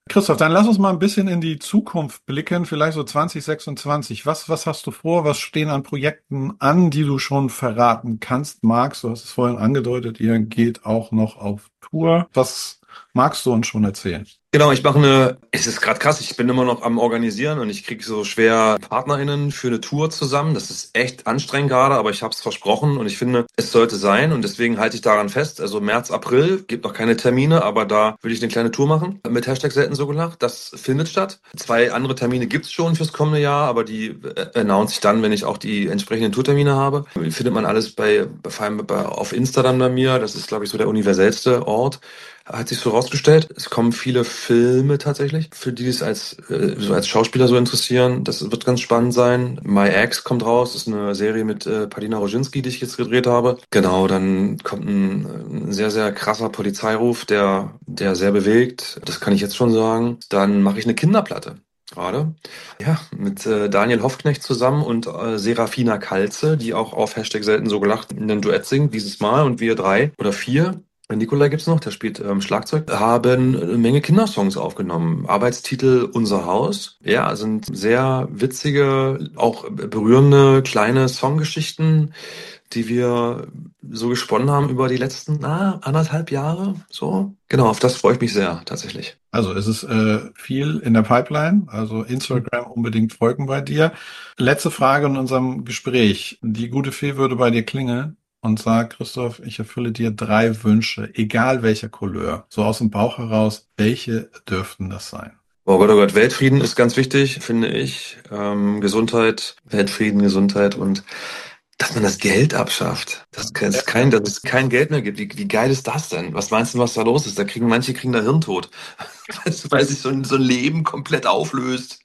Christoph, dann lass uns mal ein bisschen in die Zukunft blicken, vielleicht so 2026. Was hast du vor? Was stehen an Projekten an, die du schon verraten kannst? Magst, du hast es vorhin angedeutet, ihr geht auch noch auf Tour. Was magst du uns schon erzählen? Genau, es ist gerade krass, ich bin immer noch am Organisieren und ich kriege so schwer PartnerInnen für eine Tour zusammen. Das ist echt anstrengend gerade, aber ich habe es versprochen und ich finde, es sollte sein und deswegen halte ich daran fest. Also März, April, gibt noch keine Termine, aber da will ich eine kleine Tour machen mit Hashtag selten so gelacht. Das findet statt. 2 andere Termine gibt's schon fürs kommende Jahr, aber die announce ich dann, wenn ich auch die entsprechenden Tourtermine habe. Findet man alles vor allem auf Instagram bei mir. Das ist, glaube ich, so der universellste Ort. Hat sich so rausgestellt. Es kommen viele Filme tatsächlich, für die es so als Schauspieler so interessieren. Das wird ganz spannend sein. My Ex kommt raus. Das ist eine Serie mit Paulina Roginski, die ich jetzt gedreht habe. Genau, dann kommt ein sehr, sehr krasser Polizeiruf, der sehr bewegt. Das kann ich jetzt schon sagen. Dann mache ich eine Kinderplatte. Gerade. Ja, mit Daniel Hoffknecht zusammen und Serafina Kalze, die auch auf Hashtag selten so gelacht ein Duett singt dieses Mal und wir 3 oder 4. Nikolai gibt's noch, der spielt Schlagzeug, haben eine Menge Kindersongs aufgenommen. Arbeitstitel Unser Haus. Ja, sind sehr witzige, auch berührende kleine Songgeschichten, die wir so gesponnen haben über die letzten 1,5 Jahre. So. Genau, auf das freue ich mich sehr, tatsächlich. Also es ist viel in der Pipeline, also Instagram unbedingt folgen bei dir. Letzte Frage in unserem Gespräch. Die gute Fee würde bei dir klingeln und sagt, Christoph, ich erfülle dir 3 Wünsche, egal welcher Couleur. So aus dem Bauch heraus, welche dürften das sein? Oh Gott, Weltfrieden ist ganz wichtig, finde ich. Gesundheit, Weltfrieden, Gesundheit und dass man das Geld abschafft. Dass es kein Geld mehr gibt. Wie geil ist das denn? Was meinst du, was da los ist? Manche kriegen da Hirntod. Weil sich so ein Leben komplett auflöst.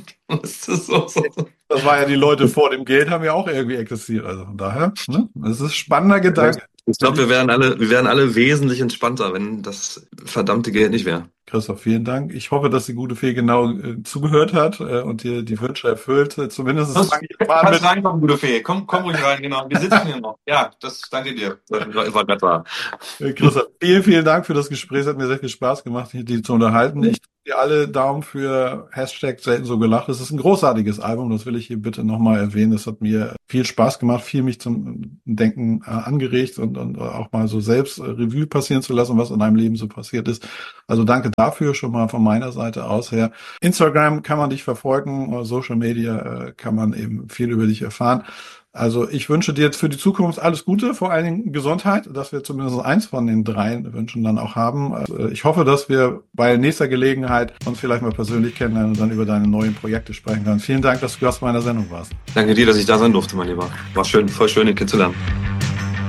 Das ist so. Das war ja, die Leute vor dem Geld haben ja auch irgendwie existiert. Also von daher, ne? Das ist ein spannender Gedanke. Ich glaube, wir wären alle wesentlich entspannter, wenn das verdammte Geld nicht wäre. Christoph, vielen Dank. Ich hoffe, dass die gute Fee genau zugehört hat und dir die Wünsche erfüllt. Zumindest fange ich mal Kannst mit. reinkommen, gute Fee. Komm ruhig rein, genau. Wir sitzen hier noch. Ja, danke dir. War grad wahr. Christoph, vielen Dank für das Gespräch. Es hat mir sehr viel Spaß gemacht, die zu unterhalten. Ich drücke dir alle Daumen für Hashtag selten so gelacht. Es ist ein großartiges Album, das will ich hier bitte nochmal erwähnen. Es hat mir viel Spaß gemacht, viel mich zum Denken angeregt und auch mal so selbst Revue passieren zu lassen, was in deinem Leben so passiert ist. Also danke dafür schon mal von meiner Seite aus her. Instagram kann man dich verfolgen, Social Media kann man eben viel über dich erfahren. Also ich wünsche dir jetzt für die Zukunft alles Gute, vor allen Dingen Gesundheit, dass wir zumindest eins von den 3 Wünschen dann auch haben. Also ich hoffe, dass wir bei nächster Gelegenheit uns vielleicht mal persönlich kennenlernen und dann über deine neuen Projekte sprechen können. Vielen Dank, dass du Gast meiner Sendung warst. Danke dir, dass ich da sein durfte, mein Lieber. War schön, voll schön, dich kennenzulernen.